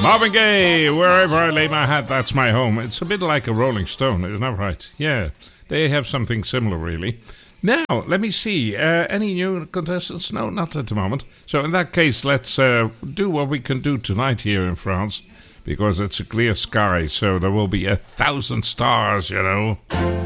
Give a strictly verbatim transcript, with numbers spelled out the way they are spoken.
Marvin Gaye, wherever I lay my hat, that's my home. It's a bit like a Rolling Stone, isn't that right? Yeah, they have something similar, really. Now, let me see. Uh, any new contestants? No, not at the moment. So in that case, let's uh, do what we can do tonight here in France, because it's a clear sky, so there will be a thousand stars, you know.